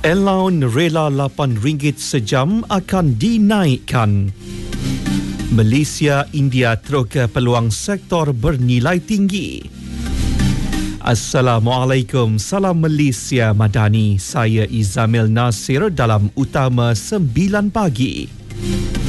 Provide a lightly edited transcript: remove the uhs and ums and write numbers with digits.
Allowance rela RM8 sejam akan dinaikkan. Malaysia, India teroka peluang sektor bernilai tinggi. Assalamualaikum, salam Malaysia Madani. Saya Izamil Nasir dalam Utama 9 pagi.